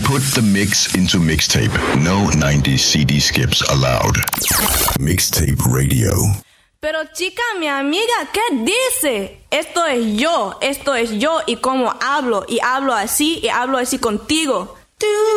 Put the mix into mixtape. No 90s CD skips allowed. Mixtape Radio. Pero chica, mi amiga, ¿qué dice? Esto es yo y cómo hablo, y hablo así contigo.